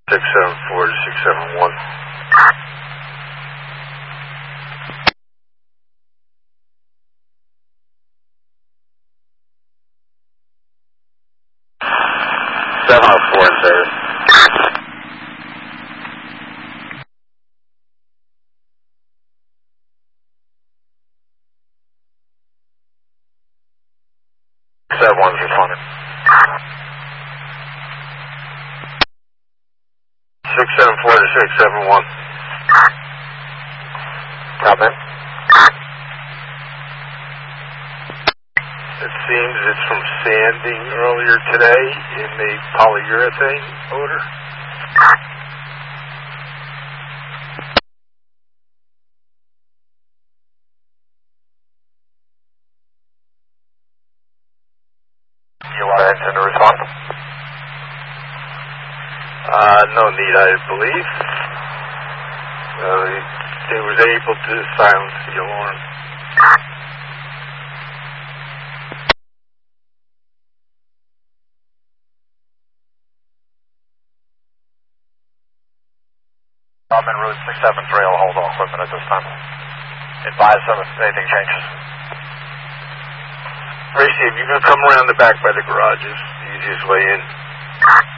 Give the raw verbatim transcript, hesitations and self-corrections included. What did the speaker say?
six seven four to six seven one. seven oh four in service. seven one's responding. six seven four to six seven one. Comment. It seems it's from sanding earlier today in the polyurethane odor. You want Ensign to respond? Uh, no need, I believe. Uh, they was able to silence the alarm. I'm en route six seven three, I'll hold all equipment at this time. Advise them if anything changes. Racy, if you can come around the back by the garage, is the easiest way in.